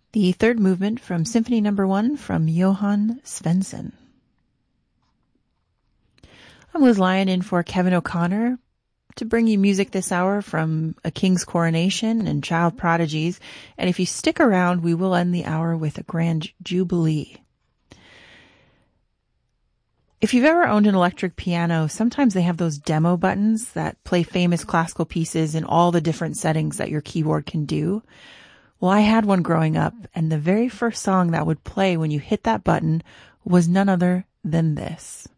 The third movement from Symphony No. 1 from Johann Svensson. I'm Liz Lyon in for Kevin O'Connor to bring you music this hour from A King's Coronation and Child Prodigies. And if you stick around, we will end the hour with a grand jubilee. If you've ever owned an electric piano, sometimes they have those demo buttons that play famous classical pieces in all the different settings that your keyboard can do. Well, I had one growing up, and the very first song that would play when you hit that button was none other than this.